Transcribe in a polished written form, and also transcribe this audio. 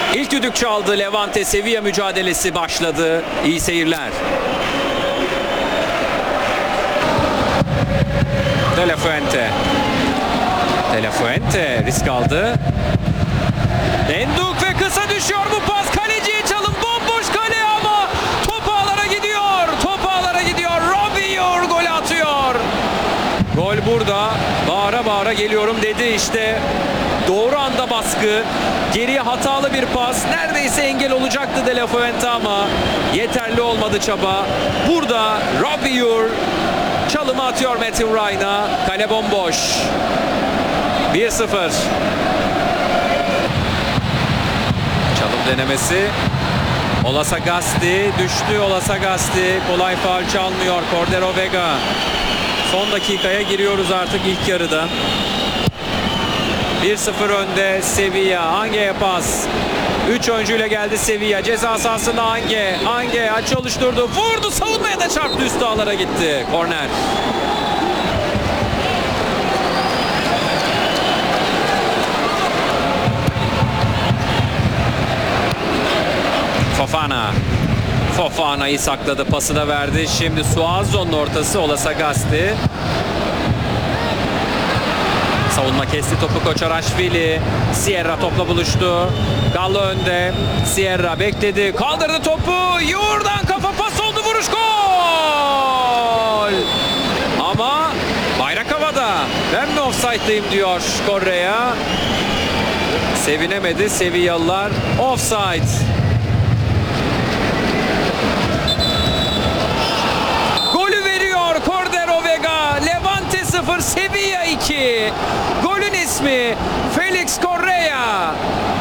İlk düdük çaldı. Levante Sevilla mücadelesi başladı. İyi seyirler. De La Fuente. De La Fuente risk aldı. Enduk ve kısa düşüyor bu pas. Kaleciye çalım. Bomboş kale ama top ağlara gidiyor. Top ağlara gidiyor. Robinho gol atıyor. Gol burada. Bağıra bağıra geliyorum dedi işte. Doğru anda baskı. Geriye hatalı bir pas. Neredeyse engel olacaktı De La Fuente ama yeterli olmadı çaba. Burada Robinho çalımı atıyor Metin Ryan'a. Kale bomboş. 1-0. Çalım denemesi. Olasagasti düştü. Olasagasti kolay faul çalmıyor. Cordero Vega. Son dakikaya giriyoruz artık ilk yarıda. 1-0 önde Sevilla. Ange'ye pas. 3 oyuncuyla geldi Sevilla. Ceza sahasında Ange. Ange aç oluşturdu. Vurdu. Savunmaya da çarptı. Üst ağlara gitti. Korner. Fofana'yı sakladı. Pası da verdi. Şimdi Suazo'nun ortası. Olasagasti. Savunma kesti topu Koçaraşvili. Sierra topla buluştu. Gallo önde. Sierra bekledi. Kaldırdı topu. Yuğurdan kafa pas oldu. Vuruş gol. Ama bayrak havada. Ben mi offside'dayım diyor Correa. Sevinemedi Sevillalılar. Offside. Golü veriyor Cordero Vega. Levante 0, Sevilla 2. Golün ismi Felix Correa.